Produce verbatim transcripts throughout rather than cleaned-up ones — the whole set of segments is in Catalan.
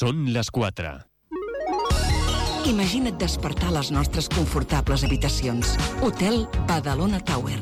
Són les quatre. Imagina't despertar a les nostres confortables habitacions. Hotel Badalona Tower.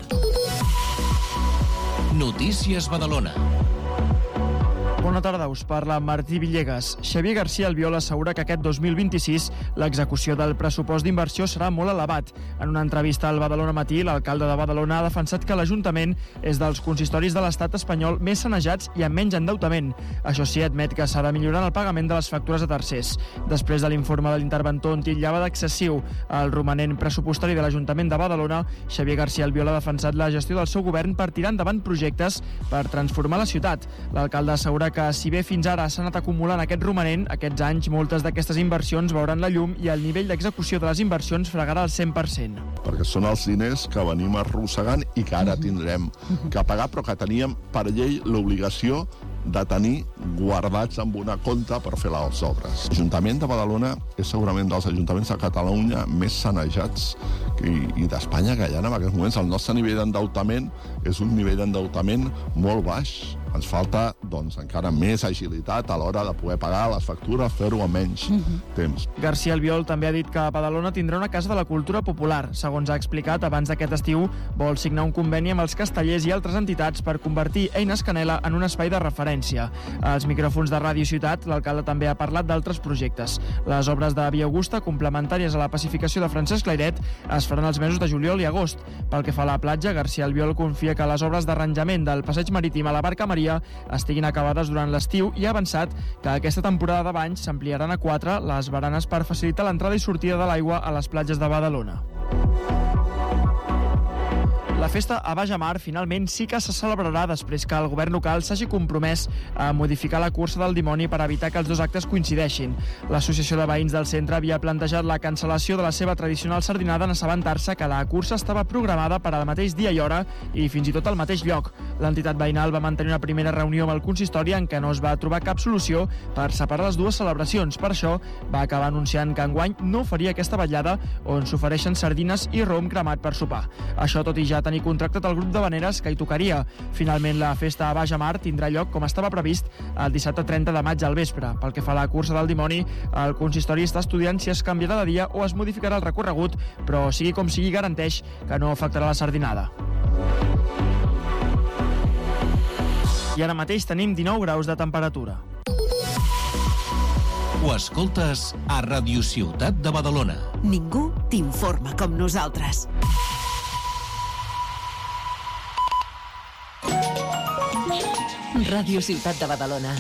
Notícies Badalona. Bona tarda, us parla Martí Villegas. Xavier García Albiol assegura que aquest dos mil vint-i-sis l'execució del pressupost d'inversió serà molt elevat. En una entrevista al Badalona Matí, l'alcalde de Badalona ha defensat que l'Ajuntament és dels consistoris de l'estat espanyol més sanejats i amb menys endeutament. Això sí, admet que s'ha de millorar el pagament de les factures a tercers. Després de l'informe de l'interventor on titllava d'excessiu el romanent pressupostari de l'Ajuntament de Badalona, Xavier García Albiol ha defensat la gestió del seu govern per tirar endavant projectes per transformar la ciutat. L'alcalde assegura que si bé fins ara s'ha anat acumulant aquest romanent, aquests anys moltes d'aquestes inversions veuran la llum i el nivell d'execució de les inversions fregarà el cent per cent. Perquè són els diners que venim arrossegant i que ara tindrem que pagar, però que teníem per llei l'obligació de tenir guardats en una compta per fer les obres. L'Ajuntament de Badalona és segurament dels ajuntaments de Catalunya més sanejats i, i d'Espanya que hi ha en aquests moments. El nostre nivell d'endeutament és un nivell d'endeutament molt baix. Ens falta, doncs, encara més agilitat a l'hora de poder pagar les factures, fer-ho en menys uh-huh. temps. García Albiol també ha dit que Badalona tindrà una casa de la cultura popular. Segons ha explicat, abans d'aquest estiu vol signar un conveni amb els castellers i altres entitats per convertir Eines Canela en un espai de referència. Als micròfons de Ràdio Ciutat, l'alcalde també ha parlat d'altres projectes. Les obres de Via Augusta, complementàries a la pacificació de Francesc Layret, es faran els mesos de juliol i agost. Pel que fa a la platja, García Albiol confia que les obres d'arranjament del passeig marítim a la Barca Maria estiguin acabades durant l'estiu i ha avançat que aquesta temporada de banys s'ampliaran a quatre les baranes per facilitar l'entrada i sortida de l'aigua a les platges de Badalona. La festa a Baix Amar finalment sí que se celebrarà després que el govern local s'hagi compromès a modificar la cursa del dimoni per evitar que els dos actes coincideixin. L'Associació de Veïns del Centre havia plantejat la cancel·lació de la seva tradicional sardinada en assabentar-se que la cursa estava programada per al mateix dia i hora i fins i tot al mateix lloc. L'entitat veïnal va mantenir una primera reunió amb el consistori en què no es va trobar cap solució per separar les dues celebracions. Per això va acabar anunciant que enguany no faria aquesta vetllada on s'ofereixen sardines i rom cremat per sopar. Això tot i ja tenir contractat el grup de veneres que hi tocaria. Finalment, la festa a Baix Amar tindrà lloc, com estava previst, el dissabte trenta de maig al vespre. Pel que fa a la cursa del dimoni, el consistori està estudiant si es canviarà de dia o es modificarà el recorregut, però sigui com sigui, garanteix que no afectarà la sardinada. I ara mateix tenim dinou graus de temperatura. Ho escoltes a Ràdio Ciutat de Badalona. Ningú t'informa com nosaltres. Ràdio Ciutat de Badalona.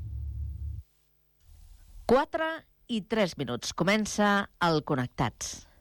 quatre i tres minuts. Comença el Connectats.